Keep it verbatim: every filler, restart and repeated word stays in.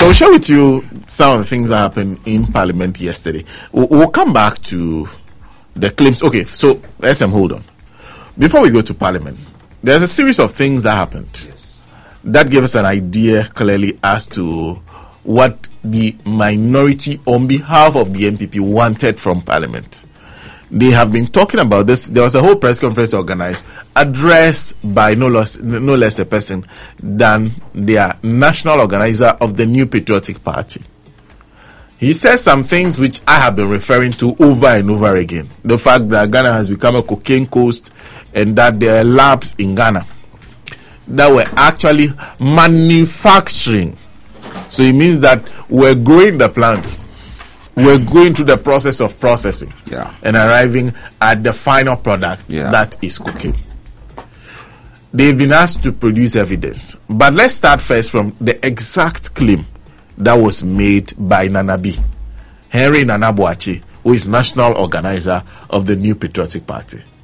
will share with you some of the things that happened in Parliament yesterday. We'll, we'll come back to the claims. Okay, so S M, hold on. Before we go to Parliament, there's a series of things that happened yes. that gave us an idea clearly as to what the minority on behalf of the N P P wanted from Parliament. They have been talking about this. There was a whole press conference organized, addressed by no less, no less a person than their national organizer of the New Patriotic Party. He says some things which I have been referring to over and over again. The fact that Ghana has become a cocaine coast and that there are labs in Ghana that were actually manufacturing. So it means that we're growing the plant. We're going through the process of processing yeah. and arriving at the final product yeah. that is cocaine. They've been asked to produce evidence. But let's start first from the exact claim that was made by Nana B. Henry Nana Boakye, who is national organizer of the New Patriotic Party.